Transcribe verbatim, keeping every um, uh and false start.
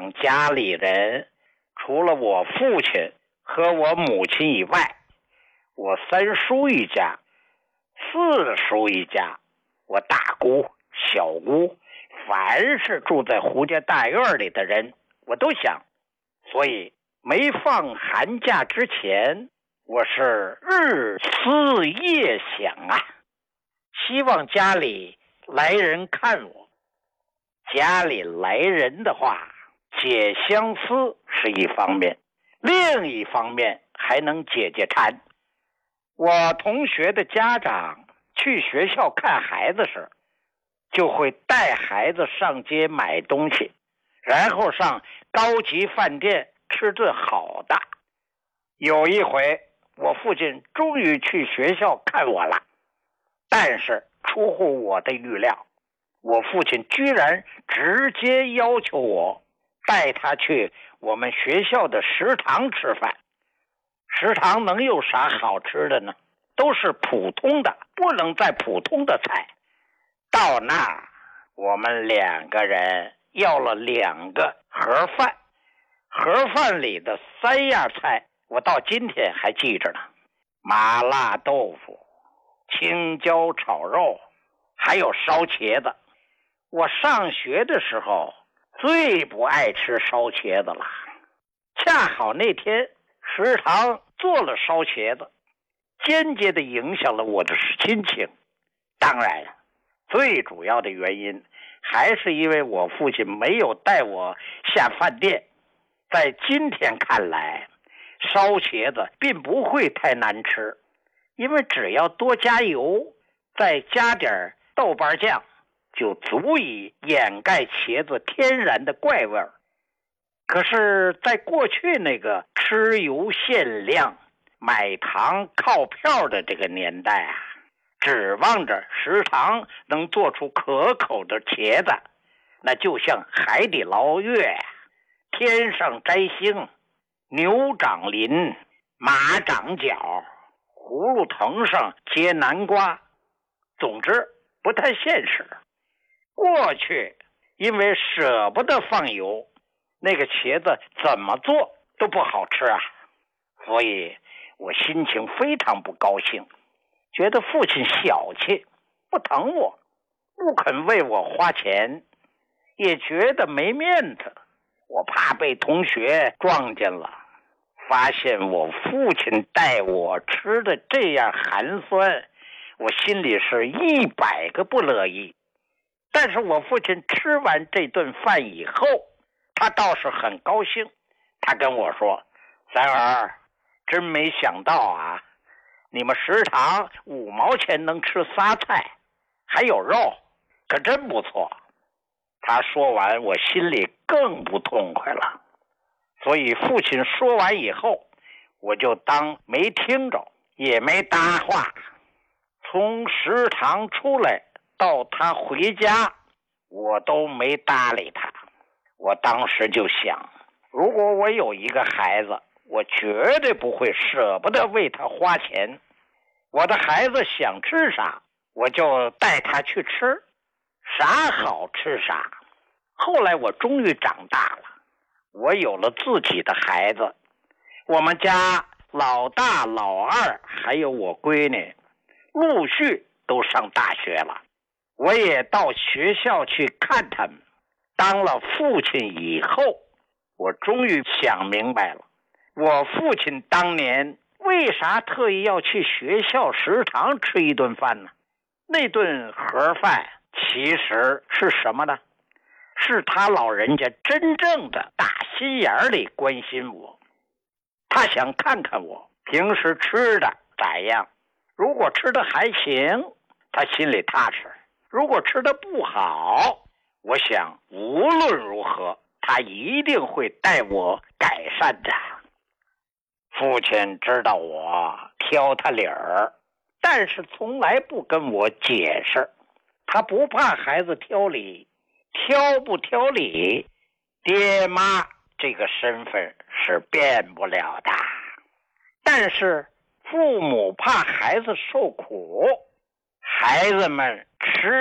想家里人除了我父亲和我母亲以外，我三叔一家、四叔一家，我大姑、小姑，凡是住在胡家大院里的人，我都想。所以没放寒假之前，我是日思夜想啊，希望家里来人看我。家里来人的话，解相思是一方面，另一方面还能解解馋。我同学的家长去学校看孩子时，就会带孩子上街买东西，然后上高级饭店吃顿好的。有一回，我父亲终于去学校看我了，但是出乎我的预料，我父亲居然直接要求我带他去我们学校的食堂吃饭。食堂能有啥好吃的呢？都是普通的，不能再普通的菜。到那儿，我们两个人要了两个盒饭，盒饭里的三样菜我到今天还记着呢：麻辣豆腐、青椒炒肉，还有烧茄子。我上学的时候最不爱吃烧茄子了，恰好那天食堂做了烧茄子，间接的影响了我的心情。当然，最主要的原因还是因为我父亲没有带我下饭店。在今天看来，烧茄子并不会太难吃，因为只要多加油，再加点豆瓣酱，就足以掩盖茄子天然的怪味儿。可是在过去那个吃油限量、买糖靠票的这个年代啊，指望着食堂能做出可口的茄子，那就像海底捞月，天上摘星，牛长鳞，马长角，葫芦藤上结南瓜。总之不太现实。过去因为舍不得放油，那个茄子怎么做都不好吃啊，所以我心情非常不高兴，觉得父亲小气，不疼我，不肯为我花钱，也觉得没面子。我怕被同学撞见了，发现我父亲带我吃的这样寒酸，我心里是一百个不乐意。但是我父亲吃完这顿饭以后，他倒是很高兴。他跟我说：“三儿，真没想到啊，你们食堂五毛钱能吃仨菜，还有肉，可真不错。”他说完，我心里更不痛快了。所以父亲说完以后，我就当没听着，也没搭话。从食堂出来到他回家，我都没搭理他。我当时就想，如果我有一个孩子，我绝对不会舍不得为他花钱。我的孩子想吃啥，我就带他去吃，啥好吃啥。后来我终于长大了，我有了自己的孩子，我们家老大、老二还有我闺女陆续都上大学了，我也到学校去看他们。当了父亲以后，我终于想明白了，我父亲当年为啥特意要去学校食堂吃一顿饭呢？那顿盒饭其实是什么呢？是他老人家真正的打心眼里关心我，他想看看我平时吃的咋样。如果吃的还行，他心里踏实；如果吃的不好，我想无论如何他一定会带我改善的。父亲知道我挑他理儿，但是从来不跟我解释。他不怕孩子挑理，挑不挑理，爹妈这个身份是变不了的。但是父母怕孩子受苦，孩子们吃